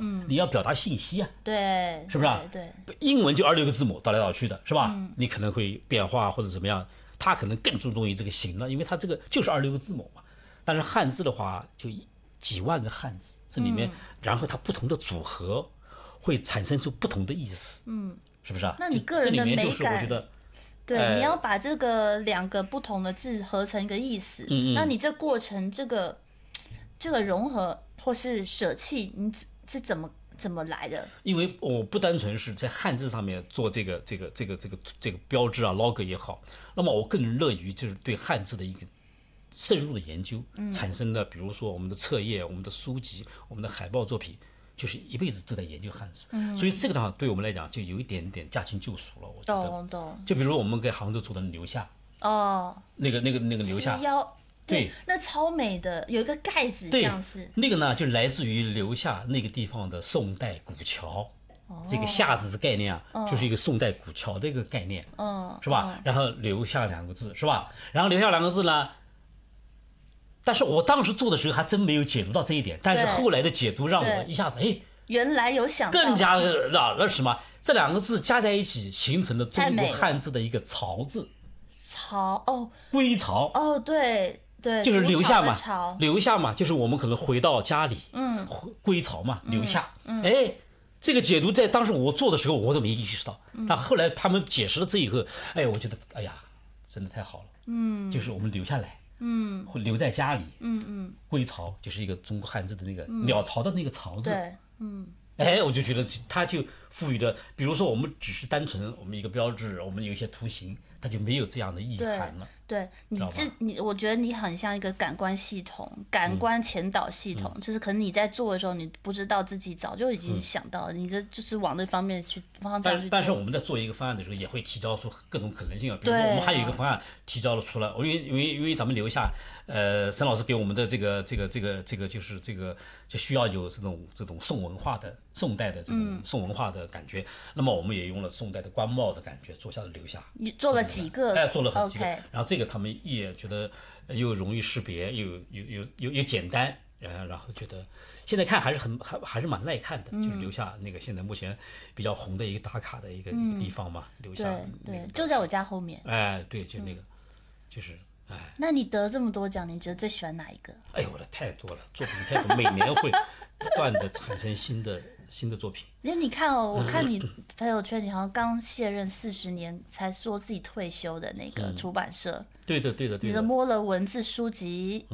你要表达信息啊， 对， 是不是啊？ 对， 英文就26个字母倒来倒去的，是吧？你可能会变化或者怎么样，它可能更注重于这个形了，因为它这个就是26个字母嘛。但是汉字的话，就几万个汉字，这里面，然后它不同的组合会产生出不同的意思，是不是啊？ 那你个人的美感， 这里面就是我觉得。 对，你要把这个2个不同的字合成一个意思，那你这过程这个融合或是舍弃，你是怎么来的？ 因为我不单纯是在汉字上面做这个标志啊 logo 也好，那么我更乐于就是对汉字的一个深入的研究，产生的比如说我们的册页、我们的书籍、我们的海报作品。就是一辈子都在研究汉字，所以这个的话对我们来讲就有一点点驾轻就熟了。我觉得， 懂。 就比如我们给杭州做的留下，那个留下， 对，那超美的，有一个盖子，像是那个呢，就来自于留下那个地方的宋代古桥。这个下字的概念啊，就是一个宋代古桥的一个概念，是吧？然后留下2个字，是吧？然后留下2个字呢。但是我当时做的时候还真没有解读到这一点，但是后来的解读让我一下子原来有想到， 更加那什么，这2个字加在一起形成了中国汉字的一个巢字，归巢对， 就是留下嘛，留下嘛，就是我们可能回到家里，归巢嘛，留下，这个解读在当时我做的时候我都没意识到，但后来他们解释了这以后，我觉得真的太好了，就是我们留下来。会留在家里。归巢就是一个中国汉字的那个鸟巢的那个巢字。对，我就觉得它就赋予了，比如说我们只是单纯我们一个标志，我们有一些图形，它就没有这样的意涵了。 对，我觉得你很像一个感官系统、感官前导系统，就是可能你在做的时候，你不知道自己早就已经想到了，你这就是往那方面去方向去做。 但是我们在做一个方案的时候，也会提交出各种可能性啊。比如说我们还有一个方案提交了出来，因为咱们留下，沈老师给我们的这个就是就需要有这种宋代的这种宋文化的感觉，那么我们也用了宋代的官帽的感觉做下了留下。 你做了几个？ 做了很几个，然后这个他们也觉得又容易识别，又简单，然后觉得现在看还是蛮耐看的，就是留下那个现在目前比较红的一个打卡的一个地方嘛，留下。 对，就在我家后面。 对，就那个，就是那你得这么多奖，你觉得最喜欢哪一个？ 我的太多了，作品太多，每年会不断的产生新的作品。 因为你看我看你朋友圈，你好像刚卸任40年才说自己退休的那个出版社。 对的。 你的摸了文字书籍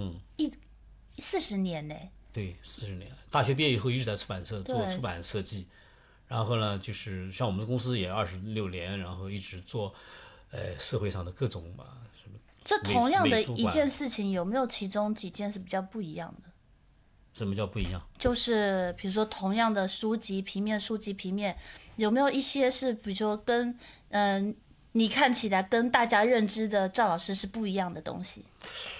，40年呢？对 ，40年。大学毕业以后一直在出版社做出版设计，然后呢，就是像我们的公司也26年，然后一直做社会上的各种什么。 这同样的一件事情，有没有其中几件是比较不一样的？ 什么叫不一样？ 就是比如说同样的书籍平面，有没有一些是比如说跟你看起来跟大家认知的赵老师是不一样的东西？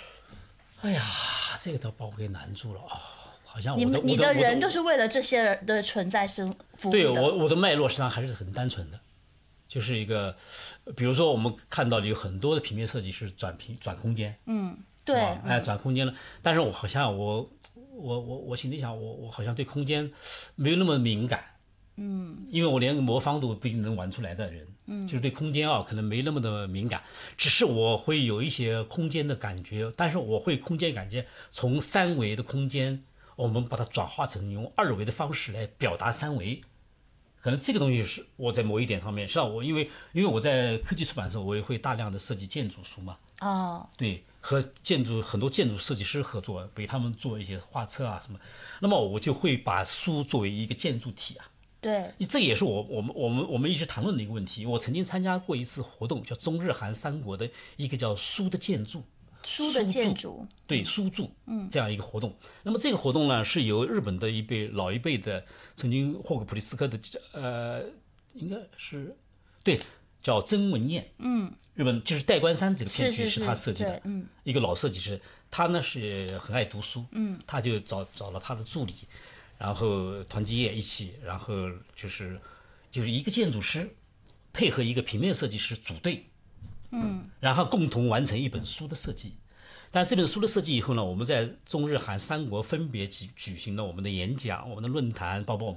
这个倒把我给难住了好像你的人就是为了这些人的存在服务的。 对，我的脉络实际上还是很单纯的。就是一个，比如说我们看到有很多的平面设计是转空间， 对， 转空间了。但是我好像我心里想，我好像对空间没有那么敏感，因为我连魔方都不一定能玩出来的人，就是对空间可能没那么的敏感，只是我会有一些空间的感觉，但是我会空间感觉从3维的空间，我们把它转化成用2维的方式来表达3维。可能这个东西是我在某一点上面，像我因为我在科技出版社，我也会大量的设计建筑书嘛。对，和很多建筑设计师合作，给他们做一些画册啊什么，那么我就会把书作为一个建筑体啊。 对， 这也是我们一直谈论的一个问题。我曾经参加过一次活动，叫中日韩3国的一个叫书的建筑。 书的建筑， 对，书筑，这样一个活动。那么这个活动呢，是由日本的老一辈的，曾经获过普利兹克的，应该是对，叫曾文彦，日本就是代官山这个片区是他设计的，一个老设计师。他呢是很爱读书，他就找了他的助理，然后团结业一起，然后就是一个建筑师配合一个平面设计师组队。然后共同完成一本书的设计。但这本书的设计以后呢，我们在中日韩3国分别举行了我们的演讲、我们的论坛，包括我们